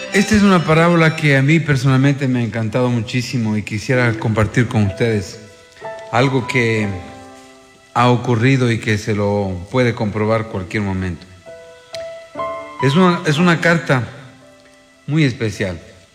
Esta es una parábola que a mí personalmente me ha encantado muchísimo y quisiera compartir con ustedes algo que ha ocurrido y que se lo puede comprobar cualquier momento. Es una carta muy especial.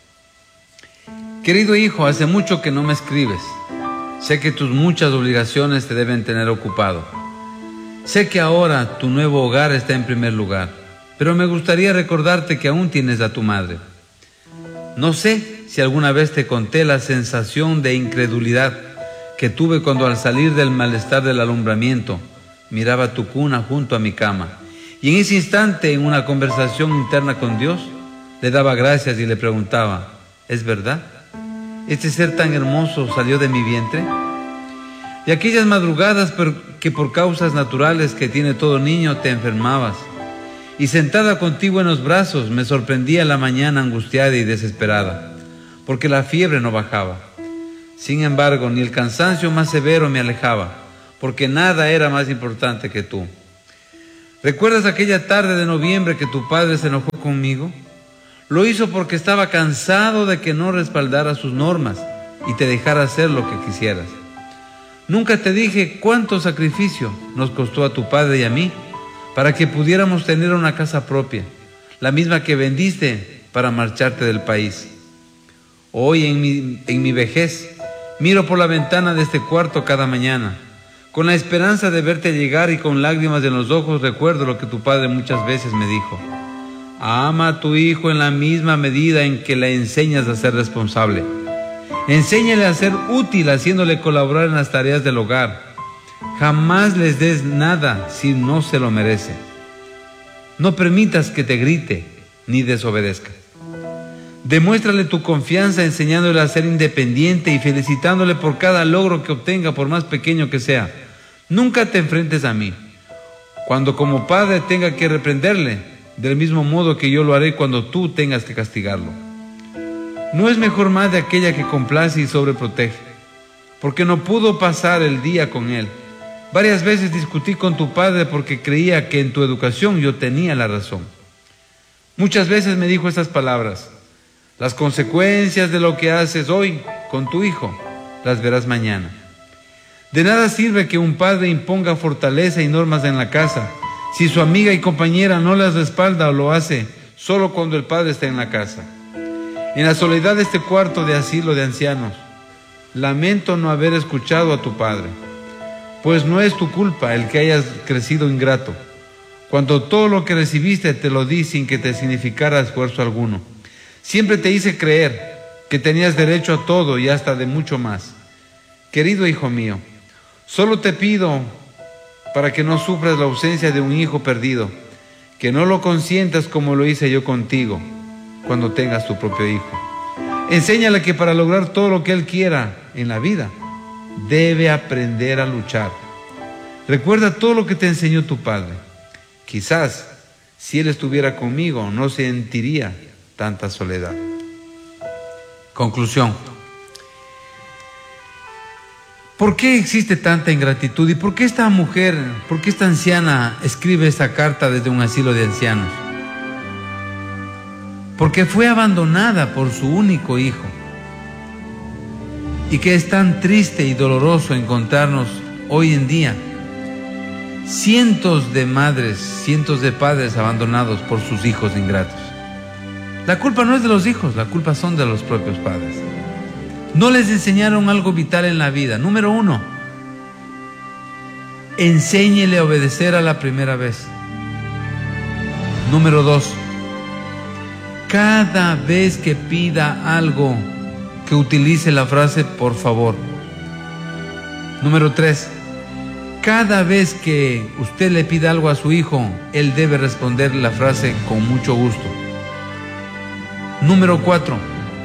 Querido hijo, hace mucho que no me escribes. Sé que tus muchas obligaciones te deben tener ocupado. Sé que ahora tu nuevo hogar está en primer lugar, pero me gustaría recordarte que aún tienes a tu madre. No sé si alguna vez te conté la sensación de incredulidad que tuve cuando al salir del malestar del alumbramiento miraba tu cuna junto a mi cama y en ese instante, en una conversación interna con Dios, le daba gracias y le preguntaba: ¿es verdad? ¿Este ser tan hermoso salió de mi vientre? Y aquellas madrugadas que por causas naturales que tiene todo niño te enfermabas, y sentada contigo en los brazos me sorprendía la mañana angustiada y desesperada, porque la fiebre no bajaba. Sin embargo, ni el cansancio más severo me alejaba, porque nada era más importante que tú. ¿Recuerdas aquella tarde de noviembre que tu padre se enojó conmigo? Lo hizo porque estaba cansado de que no respaldara sus normas y te dejara hacer lo que quisieras. Nunca te dije cuánto sacrificio nos costó a tu padre y a mí para que pudiéramos tener una casa propia, la misma que vendiste para marcharte del país. Hoy en mi vejez miro por la ventana de este cuarto cada mañana, con la esperanza de verte llegar, y con lágrimas en los ojos recuerdo lo que tu padre muchas veces me dijo: ama a tu hijo en la misma medida en que le enseñas a ser responsable. Enséñale a ser útil haciéndole colaborar en las tareas del hogar. Jamás les des nada si no se lo merece. No permitas que te grite ni desobedezca. Demuéstrale tu confianza enseñándole a ser independiente y felicitándole por cada logro que obtenga, por más pequeño que sea. Nunca te enfrentes a mí cuando como padre tenga que reprenderle, del mismo modo que yo lo haré cuando tú tengas que castigarlo. No es mejor madre aquella que complace y sobreprotege, porque no pudo pasar el día con él. Varias veces discutí con tu padre porque creía que en tu educación yo tenía la razón. Muchas veces me dijo estas palabras: las consecuencias de lo que haces hoy con tu hijo las verás mañana. De nada sirve que un padre imponga fortaleza y normas en la casa si su amiga y compañera no las respalda o lo hace solo cuando el padre está en la casa. En la soledad de este cuarto de asilo de ancianos, lamento no haber escuchado a tu padre, pues no es tu culpa el que hayas crecido ingrato, cuando todo lo que recibiste te lo di sin que te significara esfuerzo alguno. Siempre te hice creer que tenías derecho a todo y hasta de mucho más. Querido hijo mío, solo te pido, para que no sufras la ausencia de un hijo perdido, que no lo consientas como lo hice yo contigo cuando tengas tu propio hijo. Enséñale que para lograr todo lo que él quiera en la vida, debe aprender a luchar. Recuerda todo lo que te enseñó tu padre. Quizás, si él estuviera conmigo, no sentiría tanta soledad. Conclusión. ¿Por qué existe tanta ingratitud? ¿Y por qué esta mujer, por qué esta anciana escribe esta carta desde un asilo de ancianos? Porque fue abandonada por su único hijo. Y que es tan triste y doloroso encontrarnos hoy en día cientos de madres, cientos de padres abandonados por sus hijos ingratos. La culpa no es de los hijos, la culpa son de los propios padres. No les enseñaron algo vital en la vida. Número 1, enséñele a obedecer a la primera vez. Número 2, cada vez que pida algo, que utilice la frase por favor. Número 3, cada vez que usted le pida algo a su hijo, él debe responder la frase con mucho gusto. Número 4,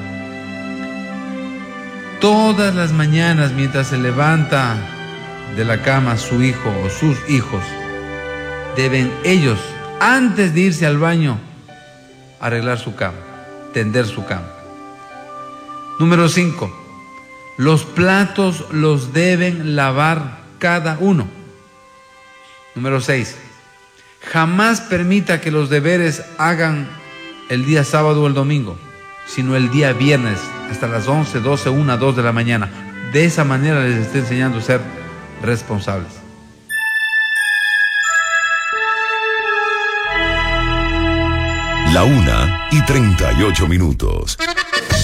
todas las mañanas mientras se levanta de la cama su hijo o sus hijos, deben ellos, antes de irse al baño, arreglar su cama, tender su cama. Número 5, los platos los deben lavar cada uno. Número 6, jamás permita que los deberes hagan el día sábado o el domingo, sino el día viernes hasta las 11, 12, 1, 2 de la mañana. De esa manera les está enseñando a ser responsables. La 1:38.